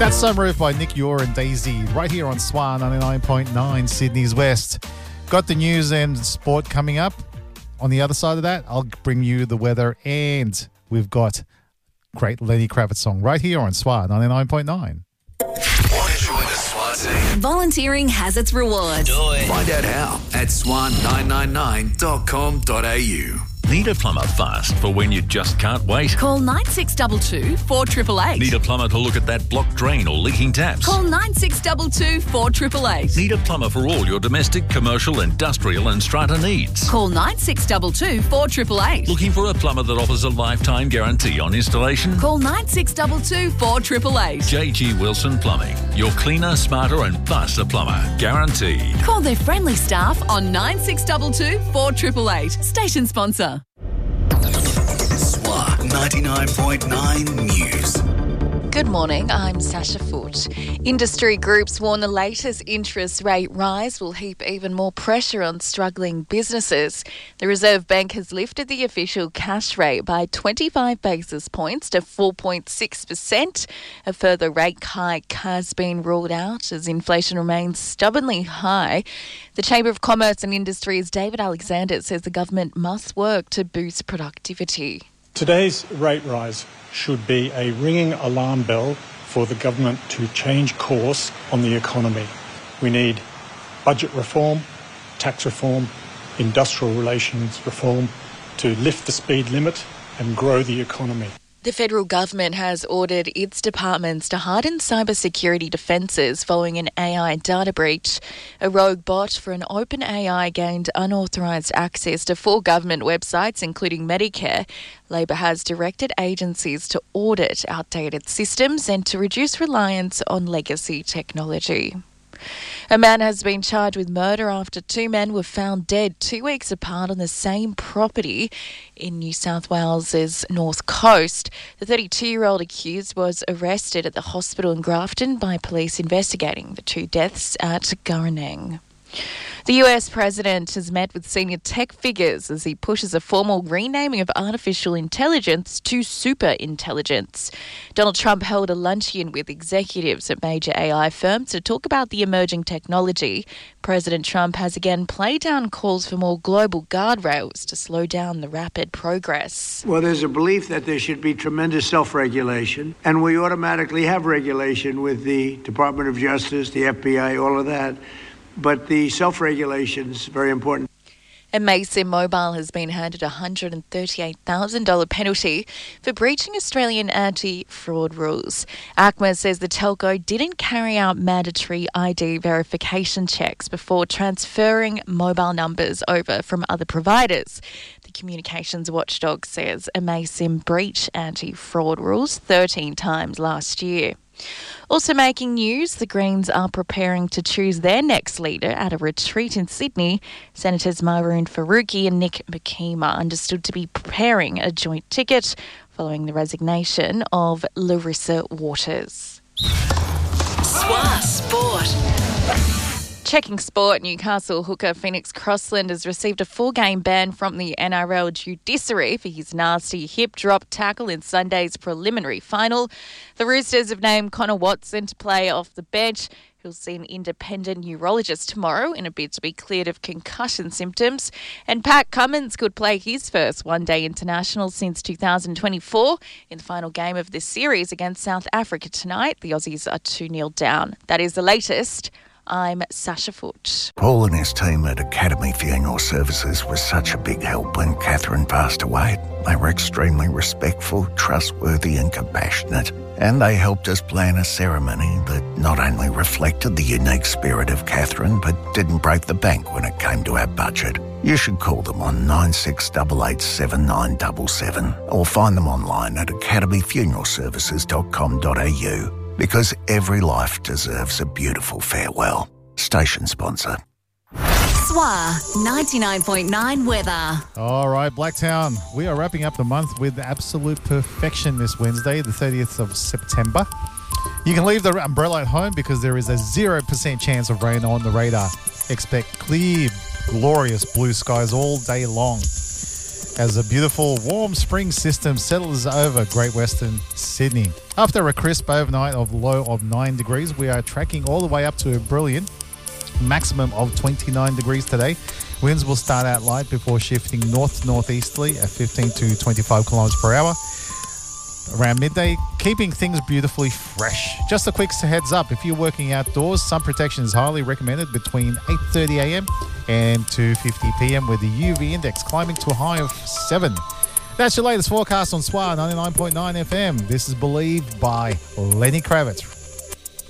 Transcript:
That's Sunroof by Nick Ure and Daisy, right here on SWA 99.9, Sydney's West. Got the news and sport coming up. On the other side of that, I'll bring you the weather, and we've got great Lenny Kravitz song right here on SWA 99.9. Want to join the SWA team? Volunteering has its rewards. Do it. Find out how at swan999.com.au. Need a plumber fast for when you just can't wait? Call 9622 4888. Need a plumber to look at that blocked drain or leaking taps? Call 9622 4888. Need a plumber for all your domestic, commercial, industrial and strata needs? Call 9622 4888. Looking for a plumber that offers a lifetime guarantee on installation? Call 9622 4888. JG Wilson Plumbing. Your cleaner, smarter and faster plumber. Guaranteed. Call their friendly staff on 9622 4888. Station sponsor. SWA 99.9 News. Good morning, I'm Sasha Foote. Industry groups warn the latest interest rate rise will heap even more pressure on struggling businesses. The Reserve Bank has lifted the official cash rate by 25 basis points to 4.6%. A further rate hike has been ruled out as inflation remains stubbornly high. The Chamber of Commerce and Industry's David Alexander says the government must work to boost productivity. Today's rate rise should be a ringing alarm bell for the government to change course on the economy. We need budget reform, tax reform, industrial relations reform to lift the speed limit and grow the economy. The federal government has ordered its departments to harden cybersecurity defences following an AI data breach. A rogue bot for an OpenAI gained unauthorised access to 4 government websites, including Medicare. Labor has directed agencies to audit outdated systems and to reduce reliance on legacy technology. A man has been charged with murder after 2 men were found dead 2 weeks apart on the same property in New South Wales's North Coast. The 32-year-old accused was arrested at the hospital in Grafton by police investigating the 2 deaths at Gurreneng. The US president has met with senior tech figures as he pushes a formal renaming of artificial intelligence to super intelligence. Donald Trump held a luncheon with executives at major AI firms to talk about the emerging technology. President Trump has again played down calls for more global guardrails to slow down the rapid progress. Well, there's a belief that there should be tremendous self-regulation, and we automatically have regulation with the Department of Justice, the FBI, all of that. But the self-regulation is very important. And Mason Mobile has been handed a $138,000 penalty for breaching Australian anti-fraud rules. ACMA says the telco didn't carry out mandatory ID verification checks before transferring mobile numbers over from other providers. The communications watchdog says Amaysim breached anti-fraud rules 13 times last year. Also making news, the Greens are preparing to choose their next leader at a retreat in Sydney. Senators Maroon Faruqi and Nick McKeem are understood to be preparing a joint ticket following the resignation of Larissa Waters. SWA Sport. Checking sport, Newcastle hooker Phoenix Crossland has received a 4-game ban from the NRL judiciary for his nasty hip drop tackle in Sunday's preliminary final. The Roosters have named Connor Watson to play off the bench. He'll see an independent neurologist tomorrow in a bid to be cleared of concussion symptoms. And Pat Cummins could play his first one-day international since 2024 in the final game of this series against South Africa tonight. The Aussies are 2-0 down. That is the latest. I'm Sasha Foote. Paul and his team at Academy Funeral Services was such a big help when Catherine passed away. They were extremely respectful, trustworthy and compassionate. And they helped us plan a ceremony that not only reflected the unique spirit of Catherine, but didn't break the bank when it came to our budget. You should call them on 96887977 or find them online at academyfuneralservices.com.au. Because every life deserves a beautiful farewell. Station sponsor. SWA 99.9 weather. All right, Blacktown, we are wrapping up the month with absolute perfection this Wednesday, the 30th of September. You can leave the umbrella at home because there is a 0% chance of rain on the radar. Expect clear, glorious blue skies all day long. as a beautiful warm spring system settles over Great Western Sydney. After a crisp overnight of low of 9 degrees, we are tracking all the way up to a brilliant maximum of 29 degrees today. Winds will start out light before shifting north-northeasterly at 15 to 25 kilometres per hour around midday, keeping things beautifully fresh. Just a quick heads up, if you're working outdoors, sun protection is highly recommended between 8:30 a.m. and 2:50 p.m. with the UV index climbing to a high of 7. That's your latest forecast on SWA 99.9 FM. This is Believed by Lenny Kravitz.